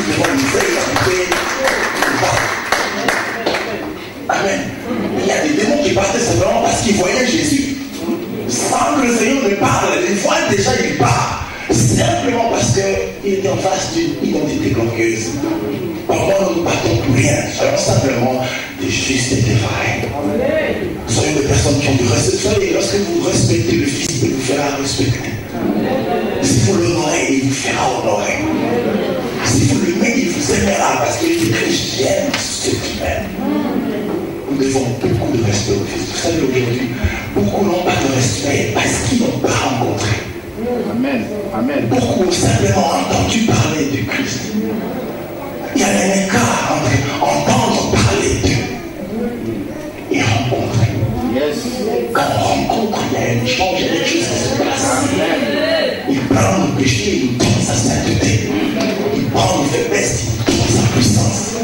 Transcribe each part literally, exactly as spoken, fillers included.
devant nous faire écouter. Amen. Il y a des démons qui partaient simplement parce qu'ils voyaient Jésus. Sans que le Seigneur ne parle, ils voient déjà il part. Simplement parce qu'il était en face d'une identité glorieuse. Parfois, nous ne partons pour rien. Soyons simplement des justes et des vrais. Soyons des personnes qui ont du respect. Soyez, lorsque vous respectez le Fils, il vous fera respecter. Si vous l'honorez, il vous fera honorer. Si vous l'aimez, il vous aimera parce qu'il est écrit j'aime ceux qui m'aiment. Nous devons beaucoup de respect au Fils. Vous savez, aujourd'hui, beaucoup n'ont pas de respect parce qu'ils n'ont pas rencontré. Amen. Amen. Beaucoup ont simplement entendu parler du Christ. Il y a un écart entre entendre parler d'eux et rencontrer. Yes. Quand on rencontre, il y a un change, il y a des choses qui se passent. Il prend le péché, il donne sa sainteté. Il prend une faiblesse, il donne sa puissance.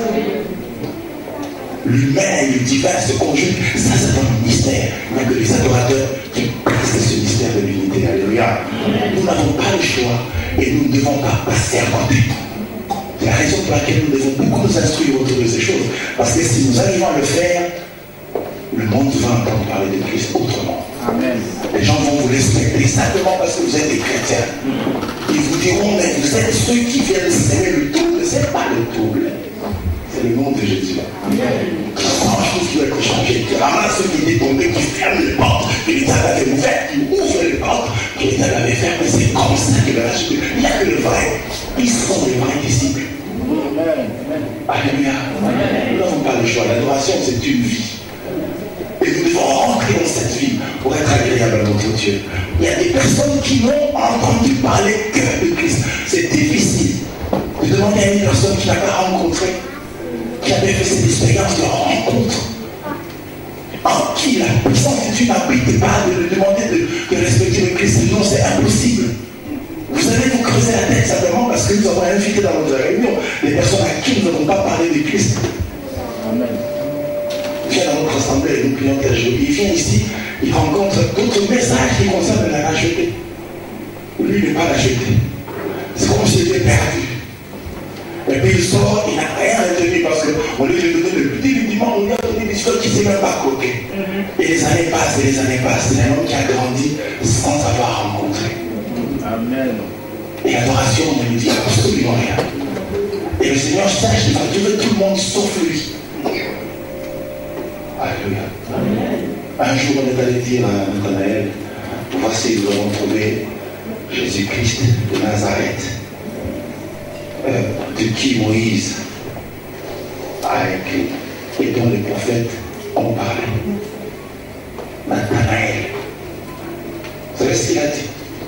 L'humain et le divin se conjuguent. Ça, c'est un mystère. Il n'y a que les adorateurs qui passent ce mystère de l'unité. Alléluia. Nous n'avons pas le choix et nous ne devons pas passer à côté. C'est la raison pour laquelle nous devons beaucoup nous instruire autour de ces choses. Parce que si nous arrivons à le faire, le monde va entendre parler de Christ autrement. Amen. Les gens vont vous respecter simplement parce que vous êtes des chrétiens. Ils vous diront, mais vous êtes ceux qui viennent s'aimer le double. C'est pas le double. C'est le nom de Jésus. Change tout ce qui va être changé. Tu ramasses ceux qui étaient tombés, qui ferment les portes, que les diables avaient ouvertes, qui ouvrent les portes, que les diables avaient fermées. C'est comme ça qu'il va acheter. Il n'y a que le vrai. Ils sont les vrais disciples. Alléluia. Nous n'avons pas le choix. L'adoration, c'est une vie. Et nous devons rentrer dans cette vie pour être agréable à notre Dieu. Il y a des personnes qui n'ont entendu parler que de Christ. C'est difficile. Je demandais à une personne qui n'a pas rencontré, qui avait fait cette expérience de rencontre, en qui la puissance de Dieu n'habite pas, de lui demander de, de respecter le Christ. Non, c'est impossible. Vous allez vous creuser la tête simplement parce que nous avons invité dans notre réunion des personnes à qui nous n'avons pas parlé de Christ. Amen. Il vient dans notre assemblée, nous prions tel jour. Il vient ici, il rencontre d'autres messages qui concernent la racheter. Lui, il n'est pas racheté. C'est comme s'il était perdu. Et puis il sort, il n'a rien retenu parce qu'on lui a donné le petit rudiment, on lui a donné des choses qu'il ne sait même pas croquer. Et les années passent, et les années passent. C'est un homme qui a grandi sans avoir rencontré. Amen. Et l'adoration ne lui dit absolument rien. Et le Seigneur sache qu'il va durer tout le monde sauf lui. Alléluia. Un jour, on est allé dire à Nathanaël, voici, nous avons trouvé Jésus-Christ de Nazareth, euh, de qui Moïse a écrit et dont les prophètes ont parlé. Nathanaël. Vous savez ce qu'il a dit?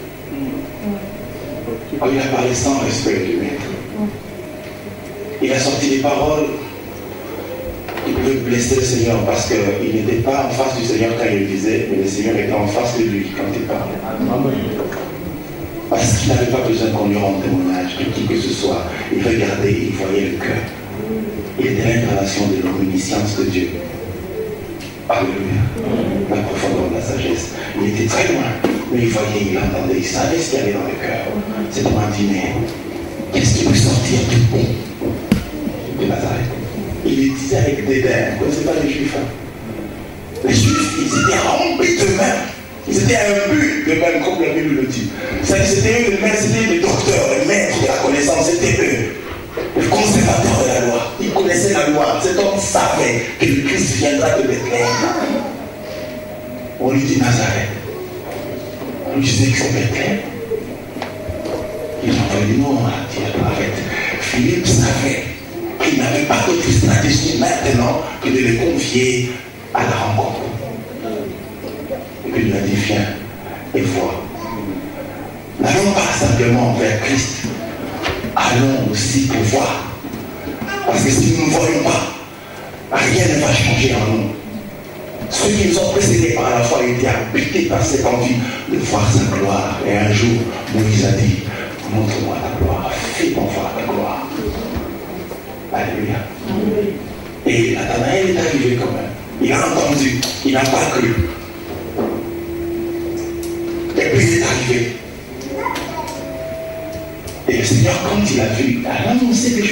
Oh, il a parlé sans respect du maître. Il a sorti des paroles qui pouvaient blesser le Seigneur parce qu'il n'était pas en face du Seigneur quand il le disait, mais le Seigneur était en face de lui quand il parlait. Parce qu'il n'avait pas besoin qu'on lui rende témoignage de qui que ce soit. Il regardait, il voyait le cœur. Il était l'incarnation de l'omniscience de Dieu. Alléluia. La profondeur de la sagesse. Il était très loin, mais il voyait, il entendait, il savait ce qu'il y avait dans le cœur. C'est pour un dîner. Qu'est-ce qui peut sortir du bon de Nazareth? Il le disait avec dédain. Vous ne connaissez pas les Juifs, hein? Les Juifs, ils étaient remplis d'eux-mêmes. Ils étaient imbus d'eux-mêmes, comme la Bible le dit. C'était eux les maîtres, c'était les docteurs, les maîtres de la connaissance, c'était eux. Les conservateurs de la loi. Ils connaissaient la loi. Cet homme savait que le Christ viendra de Bethléem. On lui dit Nazareth. On lui disait que c'est Bethléem. Il a dit non, arrête. Philippe savait qu'il n'avait pas d'autre stratégie maintenant que de le confier à la rencontre. Et puis il lui a dit viens et vois. N'allons pas simplement vers Christ, allons aussi pour voir. Parce que si nous ne voyons pas, rien ne va changer en nous. Ceux qui nous ont précédés par la foi étaient habités par cette envie de voir sa gloire. Et un jour, Moïse a dit, montre-moi ta gloire, fais-moi voir ta gloire. Alléluia. Et Nathanaël est arrivé quand même. Il a entendu, il n'a pas cru. Et puis il est arrivé. Et le Seigneur, quand il a vu, a annoncé des choses.